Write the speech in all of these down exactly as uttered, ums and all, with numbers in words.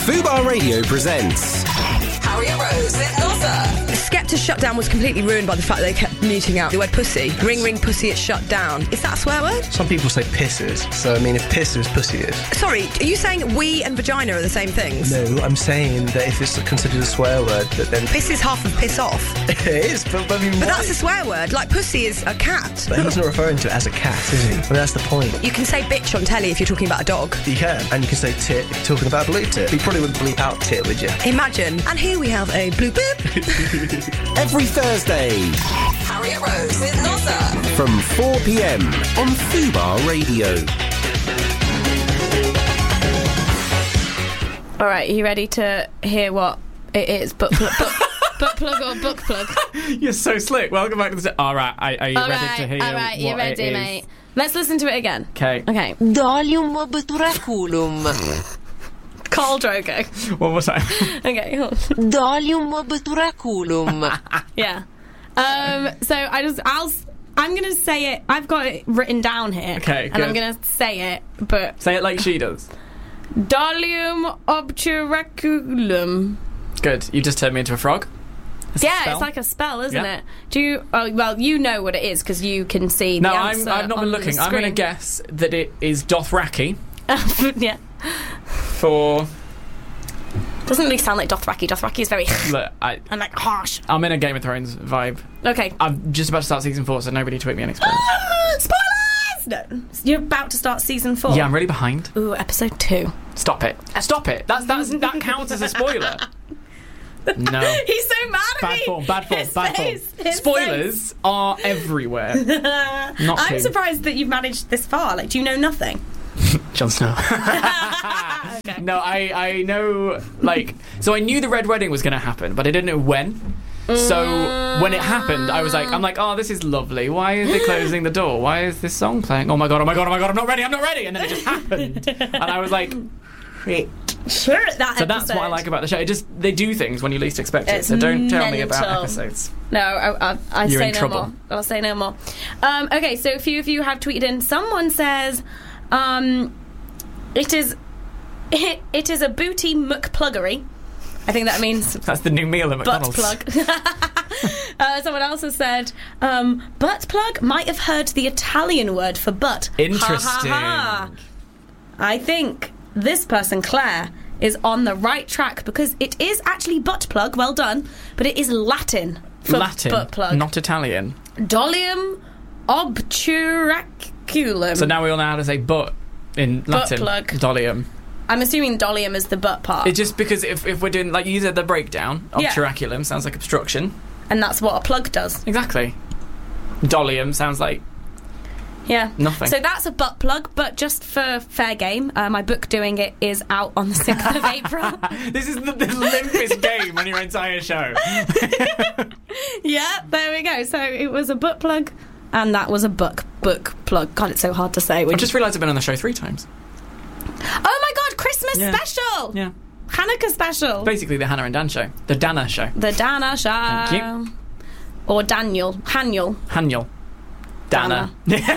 Fubar Radio presents Harriet Rose with Nozza. Skepta's shutdown was completely ruined by the fact they kept muting out the word pussy. Ring, ring, pussy, it's shut down. Is that a swear word? Some people say pisses, so I mean, if piss is, pussy is. Sorry, are you saying we and vagina are the same things? No, I'm saying that if it's considered a swear word, that then... Piss is half of piss off. It is, but I mean... But that's a swear word. Like, pussy is a cat. But he's not referring to it as a cat, is he? I mean, that's the point. You can say bitch on telly if you're talking about a dog. You can. And you can say tit if you're talking about a blue tit. But you probably wouldn't bleep out tit, would you? Imagine. And here we have a blue boop. every Thursday Harriet Rose with Nozza from four p.m. on Fubar Radio. All right, are you ready to hear what it is? Butt plug, butt, butt plug or book plug? You're so slick. Welcome back to the... All right, are, are you all ready right, to hear all right, what you're ready, it is? mate. Let's listen to it again. Okay. Okay. Dalium obturaculum. Carl Drogo. What was that? Okay, hold on. Dalium obturaculum. Yeah. Um, so I just, I'll, I'm going to say it. I've got it written down here. Okay, And good. I'm going to say it, but... Say it like she does. Dalium obturaculum. Good. You just turned me into a frog. That's a Yeah, spell. it's like a spell, isn't Yeah. it? Do you... Oh, well, you know what it is, because you can see No, the I'm, answer I've not on been the looking. I'm going to screen. guess that it is Dothraki Yeah. for... Doesn't really sound like Dothraki. Dothraki is very... Look, I, and like harsh. I'm in a Game of Thrones vibe. Okay. I'm just about to start season four, so nobody tweet me any spoilers. Spoilers! No. You're about to start season four. Yeah, I'm really behind. Ooh, episode two. Stop it. Stop it. That's, that's, that counts as a spoiler. No. He's so mad at Bad me. form, bad form, His bad form. face, his Spoilers are everywhere. Not I'm two. surprised that you've managed this far. Like, do you know nothing? Jon Snow. Okay. No, I, I know, like... So I knew the Red Wedding was going to happen, but I didn't know when. So when it happened, I was like, I'm like, oh, this is lovely. Why are they closing the door? Why is this song playing? Oh my god, oh my god, oh my god, I'm not ready, I'm not ready. And then it just happened. And I was like, shit. Sure, that So that's what I like about the show. It just, they do things when you least expect it. It's So don't tell me about mental. episodes. No, I, I, I You're say in no trouble. more. I'll say no more. Um, okay, so a few of you have tweeted in. Someone says, um, it is, it, it is a booty McPluggery. I think that means That's the new meal at butt McDonald's. plug. uh, someone else has said, um, butt plug might have heard the Italian word for butt. Interesting. Ha, ha, ha. I think this person, Claire, is on the right track because it is actually butt plug. Well done, but it is Latin for Latin, butt plug. not Italian. Dolium obturaculum. So now we all know how to say butt in Butt Latin. plug. Dolium. I'm assuming dolium is the butt part, It's just because if, if we're doing, like you said, the breakdown, Yeah. obturaculum sounds like obstruction. and that's what a plug does. Exactly. Dolium sounds like Yeah. nothing. So that's a butt plug, but just for fair game, uh, my book Doing It is out on the sixth of April. This is the, the limpest game on your entire show. Yeah, there we go. So it was a butt plug, and that was a book book plug. God, it's so hard to say. I just realised I've been on the show three times. Oh my God, Christmas Yeah. special! Yeah. Hanukkah special! Basically the Hannah and Dan show. The Dana show. The Dana show. Thank you. Or Daniel. Haniel. Haniel. Dana.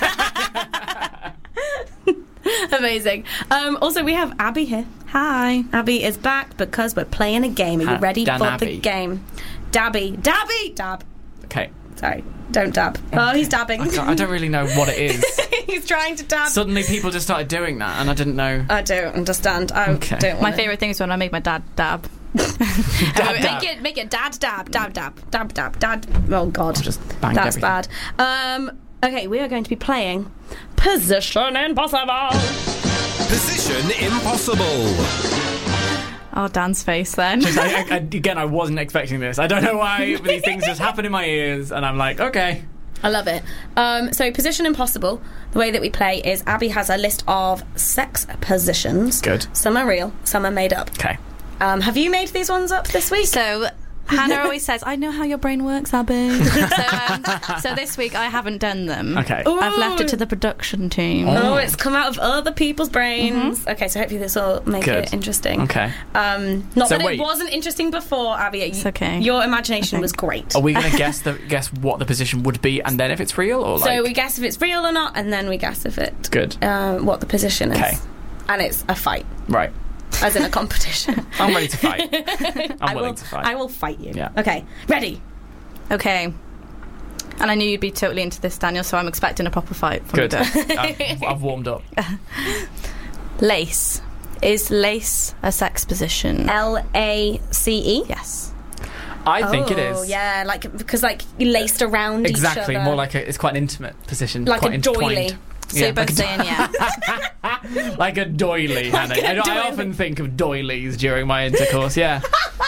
Amazing. Um, also, we have Abby here. Hi. Abby is back because we're playing a game. Are you Ha- ready Dan for Abby. the game? Dabby. Dabby! Dab. Okay. Sorry. Don't dab. Oh, he's dabbing. I don't, I don't really know what it is. He's trying to dab. Suddenly people just started doing that and I didn't know. I don't understand. I Okay. don't My wanna- favourite thing is when I make my dad dab. Dab, make dab. it, make it dad dab, dab dab, dab dab, dad. Oh God, Just banged that's everything. bad. Um, okay, we are going to be playing Position Impossible. Position Impossible. Oh, Dan's face then. Just, I, I, I- again, I wasn't expecting this. I don't know why, but these things just happen in my ears and I'm like, okay. I love it. Um, so Position Impossible. The way that we play is Abby has a list of sex positions. Good. Some are real, some are made up. Okay. Um, have you made these ones up this week? So Hannah always says, I know how your brain works, Abby. so, um, so this week I haven't done them. Okay. I've left Ooh. it to the production team. Oh, it's come out of other people's brains. Okay, so hopefully this will make Good. it interesting. Okay. Um, not So that wait. it wasn't interesting before, Abby. It's okay. Your imagination Okay. was great. Are we going to guess the guess what the position would be and then if it's real or like... So we guess if it's real or not, and then we guess if it Good. uh, what the position is. Okay. And it's a fight. Right. as in a competition. I'm ready to fight. I'm I willing will, to fight. I will fight you. Yeah. Okay, ready? Okay. And I knew you'd be totally into this, Daniel, so I'm expecting a proper fight from Good. you both. I've, I've warmed up. Lace. Is lace a sex position? L A C E? Yes. I think it Oh, is. yeah, like, because, like, you laced around Exactly. each other. More like a, it's quite an intimate position. Like quite a intertwined. doily. So Yeah, you're both like a saying yeah. Like a doily, Hannah. a I, I doily. often think of doilies during my intercourse, yeah.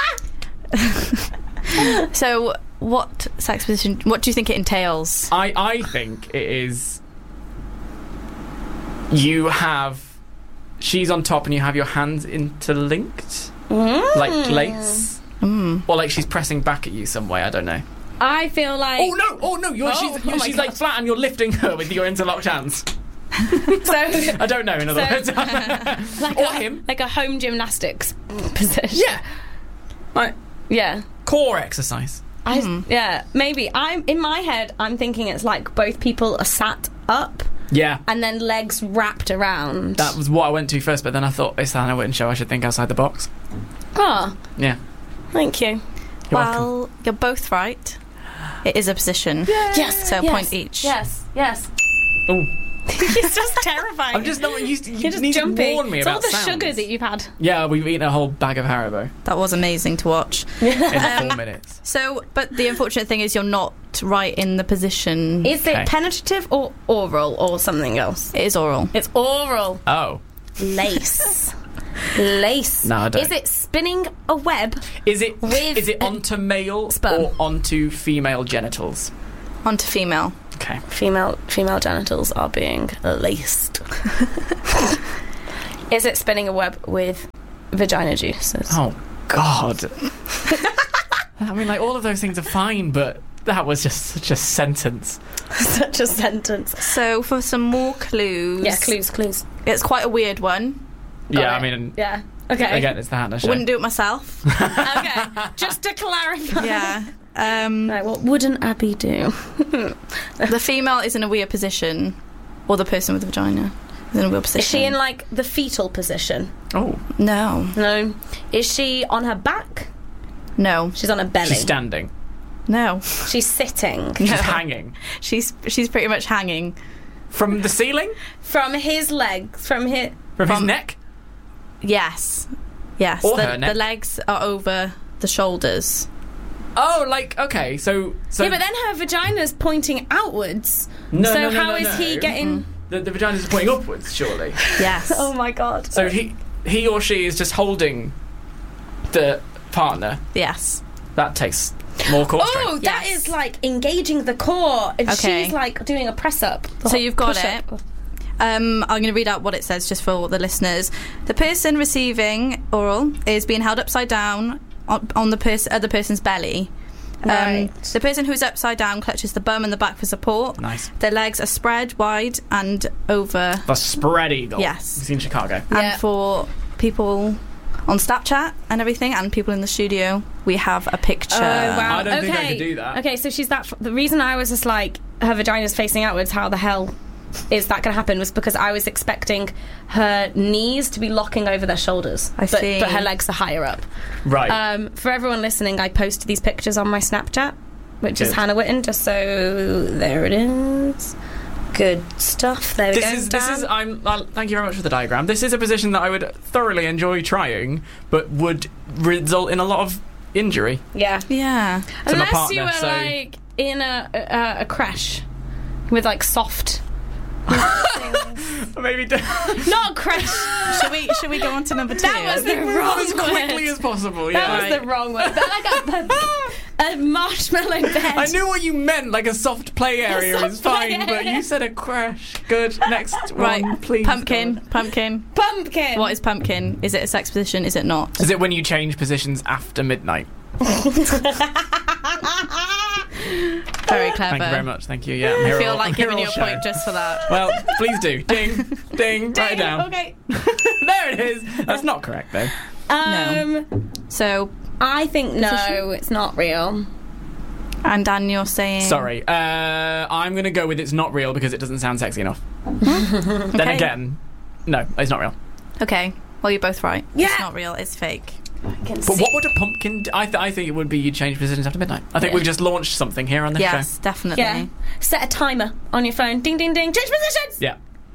So what sex position, what do you think it entails? I, I think it is... You have... She's on top and you have your hands interlinked. Mm. Like lace. Mm. Or like she's pressing back at you some way, I don't know. I feel like... Oh no! Oh no! You're, Oh, she's oh my she's God. like flat and you're lifting her with your interlocked hands. So, I don't know, in other So- words. like Or a, him. Like a home gymnastics position. Yeah. Like Yeah. core exercise. I, Hmm. Yeah, maybe. I'm in my head, I'm thinking it's like both people are sat up Yeah. and then legs wrapped around. That was what I went to first, but then I thought it's the Hannah Witten show. I should think outside the box. Oh, Yeah. thank you. You're well, welcome. you're both right. It is a position. Yes. So a yes, point each. Yes, yes. Oh, It's just terrifying. I'm just not used to. You You're just need jumpy. to warn me it's about all the sounds. sugar that you've had. Yeah, we've eaten a whole bag of Haribo That was amazing to watch. in four minutes. So, but the unfortunate thing is you're not right in the position. Is Okay. it penetrative or oral or something else? It is oral. It's oral. Oh, Lace. Lace. No, I don't. Is it spinning a web? is it With is it onto male sperm. or onto female genitals? Onto female. Okay. Female female genitals are being laced. Is it spinning a web with vagina juices? Oh God. I mean, like all of those things are fine, but that was just such a sentence. Such a sentence. So, for some more clues. Yeah, clues, clues. It's quite a weird one. Yeah, Got I it. mean, Yeah. Okay. again, it's the Hannah show. Wouldn't do it myself. Okay. Just to clarify. Yeah. Um, Right, what wouldn't Abby do? the female is in a weird position, or the person with the vagina is in a weird position. Is she in like the fetal position? Oh, No, No. Is she on her back? no, She's on her belly. she's standing. no. She's sitting. She's No. hanging She's she's pretty much hanging. from the ceiling, From his legs. From his. from, his From- neck. Yes, yes. Or the, her neck. the legs are over the shoulders. Oh, like okay, so so Yeah, but then her vagina's pointing outwards. No, so no, no, how no, is no. he getting? the, the vagina's pointing upwards, surely. Yes. Oh my god. So he he or she is just holding the partner. Yes. That takes more core Oh, strength. that Yes. is like engaging the core, and Okay. she's like doing a press up. So you've got Push-up. it. Um, I'm going to read out what it says just for the listeners. The person receiving oral is being held upside down on, on the pers- other person's belly. Um, Right. the person who's upside down clutches the bum and the back for support. Nice. Their legs are spread wide and over. The spread eagle. Yes. We've seen Chicago. Yeah. And for people on Snapchat and everything, and people in the studio, we have a picture. Oh wow! I don't okay. think I could do that. Okay, so she's that. F- the reason I was just like her vagina's facing outwards. How the hell is that going to happen? Was because I was expecting her knees to be locking over their shoulders. I but, see. But her legs are higher up. Right. Um, for everyone listening, I posted these pictures on my Snapchat, which is Good. Hannah Witten. Just so there it is. Good stuff. There we this go. is this Dan. is I'm uh, thank you very much for the diagram. This is a position that I would thoroughly enjoy trying, but would result in a lot of injury. yeah. Yeah. to my Unless partner, you were so- like in a, a a crash with like soft. Maybe do- Not a crash. Should we should we go on to number two? That was the wrong as quickly word. as possible. That Yeah. was the wrong word. That like a, a marshmallow bed. I knew what you meant. Like a soft play area soft is fine, play but area. you said a crash. Good. Next Right. one, please. Pumpkin. God. Pumpkin. Pumpkin. What is pumpkin? Is it a sex position? Is it not? Is it when you change positions after midnight? Very clever. Thank you very much. Thank you. Yeah, I'm here I feel all- like I'm here giving all you a show. point just for that. Well, please do. Ding, ding. Write it down. Okay. There it is. That's not correct though. Um, So, I think no, it's not real. and Dan, you're saying... Sorry. Uh, I'm going to go with it's not real because it doesn't sound sexy enough. Then Okay. again, no, it's not real. Okay. Well, you're both right. Yeah. It's not real. It's fake. But what would a pumpkin do? I, th- I think it would be you change positions after midnight. I think Yeah. we've just launched something here on this Yes, show. definitely. Yeah. Set a timer on your phone. Ding, ding, ding. Change positions. Yeah.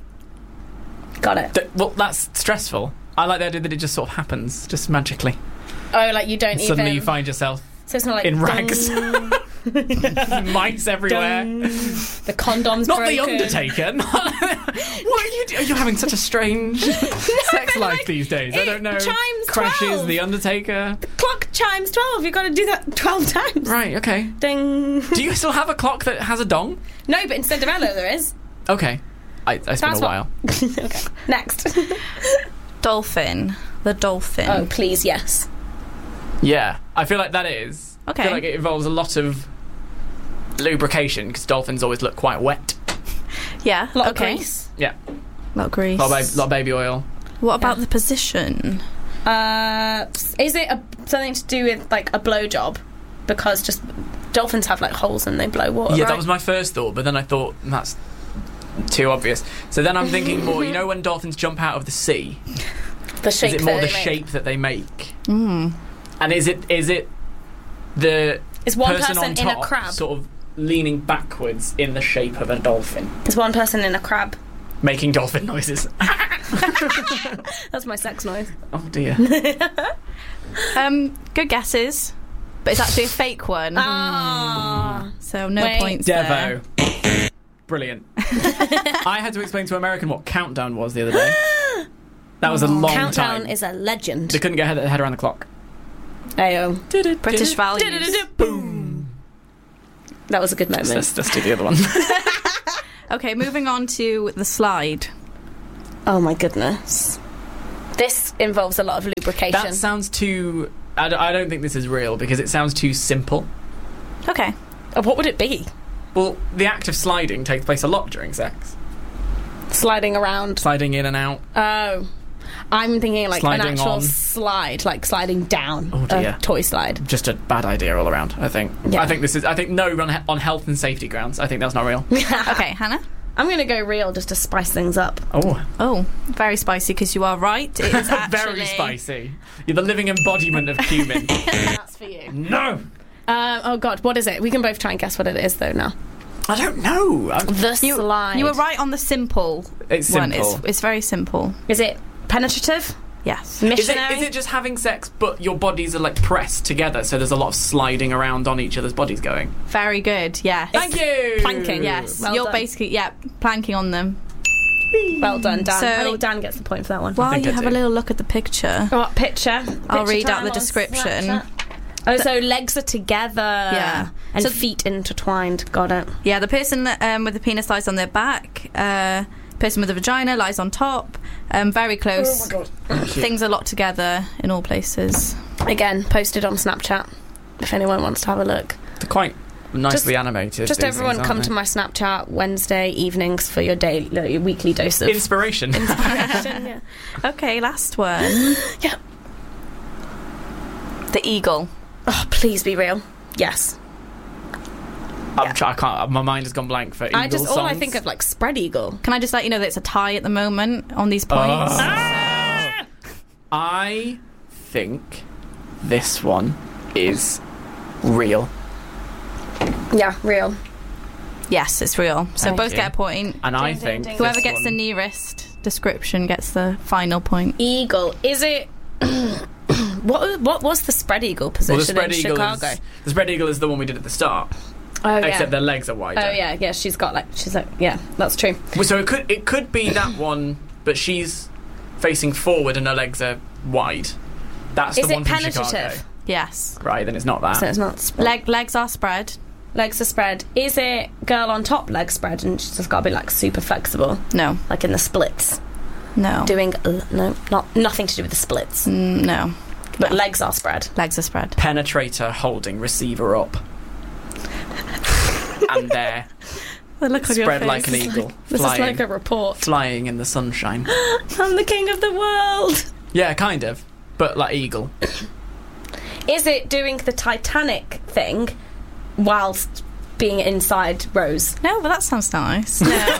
Got it. Th- well, that's stressful. I like the idea that it just sort of happens, just magically. Oh, like you don't Suddenly even. you find yourself So it's not like in rags. ding, Mice everywhere. ding. The condom's Not broken. the Undertaker. Not- what are you doing? You're having such a strange sex but life like, these days. I it don't know. chimes Crashes twelve. the Undertaker. Clock chimes twelve. You've got to do that twelve times. Right. Okay. Ding. Do you still have a clock that has a dong? No, but in Cinderella there is. Okay. I, it's been That's a what- while. Okay. Next. Dolphin. The dolphin. Oh, please, yes. Yeah, I feel like that is. Okay. I feel like it involves a lot of lubrication because dolphins always look quite wet. Yeah. A lot okay. of grease. Yeah, A lot of grease. a lot of, ba- lot of baby oil. What about Yeah. the position? Uh, is it a, something to do with like a blowjob? Because just dolphins have like holes and they blow water. Yeah, right? that was my first thought, but then I thought that's too obvious. So then I'm thinking more. You know when dolphins jump out of the sea? the shape. Is it more that the they make. shape that they make? Mm. And is it is it the Is one person, person on in top a crab? sort of leaning backwards in the shape of a dolphin, Is one person in a crab? making dolphin noises? That's my sex noise. Oh dear. Um, good guesses, but it's actually a fake one. Ah. So no Wait. points there. Devo. Brilliant. I had to explain to American what Countdown was the other day. That was a long Countdown time. is a legend. They couldn't get head, head around the clock. Ayo. British values. Boom. That was a good moment. Let's, let's do the other one. Okay, moving on to the slide. Oh my goodness. This involves a lot of lubrication. That sounds too... I don't, I don't think this is real because it sounds too simple. Okay. Uh, what would it be? Well, the act of sliding takes place a lot during sex. Sliding around. Sliding in and out. Oh. I'm thinking like Sliding an actual on. slide, like sliding down Oh, dear. a toy slide. Just a bad idea all around, I think. Yeah. I think this is... I think no, on, he- on health and safety grounds, I think that's not real. Okay, Hannah. I'm going to go real just to spice things up. Oh. Oh, very spicy because you are right. It is actually Very spicy. You're the living embodiment of cumin. That's for you. No! Um, oh god, what is it? We can both try and guess what it is though now. I don't know. I'm, The You, slide. you were right on the simple it's one. simple. It's, it's very simple. Is it penetrative? Yes. Is it, Missionary? is it just having sex, but your bodies are like pressed together, so there's a lot of sliding around on each other's bodies going? Very good. Yes. Thank you. planking. Yes. Well You're done. basically yeah planking on them. Well done, Dan. So- I think Dan gets the point for that one. While think you I have do. a little look at the picture. What picture? I'll Picture read out time the on description. Snapchat. Oh, so legs are together. Yeah. And So- feet intertwined. Got it. Yeah, the person that, um, with the penis lies on their back. Uh, person with the vagina lies on top. Um, very close. Oh Things a lot together in all places. Again, posted on Snapchat. If anyone wants to have a look. They're quite nicely Just- animated. Just these everyone things, come aren't to they? my Snapchat Wednesday evenings for your day, like, your weekly dose of Inspiration. inspiration. Yeah. Okay, last one. Yeah. The eagle. Oh, please be real. Yes. I'm try- I can't. My mind has gone blank for Eagle I just all I songs. think of like spread eagle. Can I just let you know that it's a tie at the moment on these points? Oh. I think this one is real, Yeah, real. Yes, it's real. So Thank both you. get a point. and I Ding, ding, think ding. Whoever this gets the one- nearest description gets the final point. Eagle. Is it? what what was the spread eagle position well, the spread in eagle Chicago? is the spread eagle is the one we did at the start, Oh yeah. except their legs are wider. Oh yeah, yeah. She's got like she's like yeah. That's true. Well, so it could it could be that one, but she's facing forward and her legs are wide. That's Is the it one from penetrative? Chicago. Yes. Right, then it's not that. So it's not spread. Leg legs are spread. Legs are spread. Is it girl on top leg spread and she's just got to be like super flexible, No. like in the splits? No. Doing uh, no, not nothing to do with the splits, Mm, no. but legs are spread. Legs are spread. Penetrator holding receiver up, and they're They look spread like an eagle, This flying, is like a report. flying in the sunshine. I'm the king of the world. Yeah, kind of, but like eagle. Is it doing the Titanic thing whilst being inside Rose. No, but that sounds nice. No. uh,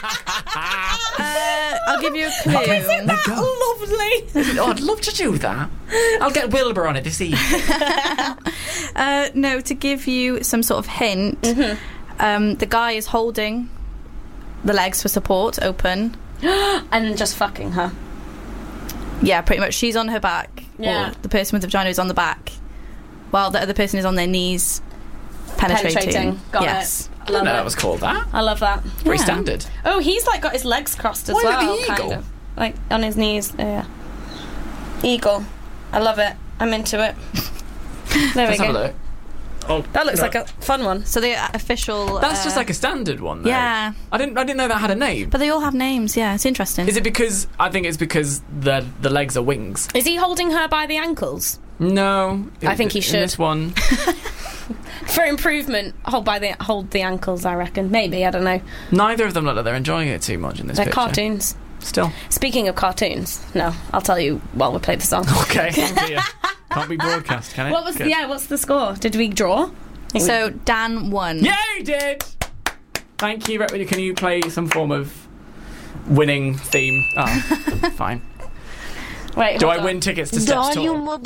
I'll give you a clue. Isn't that lovely? Oh, I'd love to do that. I'll get Wilbur on it this evening. uh, no, to give you some sort of hint, Mm-hmm. um, the guy is holding the legs for support open. And just fucking her. Yeah, pretty much. She's on her back. Yeah. Or the person with the vagina is on the back, while the other person is on their knees, penetrating. Penetrating. Got yes. it. I didn't know that was called that. I love that. Very Yeah. standard. Oh, he's like got his legs crossed as Why not well. the kind eagle? of. Like on his knees. Oh, yeah. Eagle. I love it. I'm into it. There Let's we have go. a look. Oh, That looks like a fun one. So the official. That's uh, just like a standard one, though. Yeah. I didn't. I didn't know that had a name. But they all have names. Yeah, it's interesting. Is it because I think it's because the the legs are wings? Is he holding her by the ankles? No, I think he in should. This one, For improvement, hold by the hold the ankles, I reckon. Maybe, I don't know. neither of them look like they're enjoying it too much in this They're picture. cartoons. Still. Speaking of cartoons, no, I'll tell you while we play the song. Okay. Oh dear. Can't be broadcast, can it? What was Good. yeah? What's the score? Did we draw? So Dan won. Yeah, you did. Thank you. Re- Can you play some form of winning theme? Oh, fine. Wait, Do hold I on. win tickets to Steps Tour?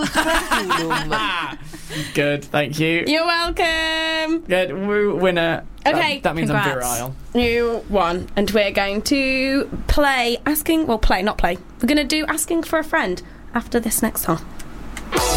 Good. Thank you. You're welcome. Good. Woo, winner. Okay, That, that means congrats. I'm virile. You won, and we're going to play asking. Well, play, not play. We're going to do asking for a friend after this next song.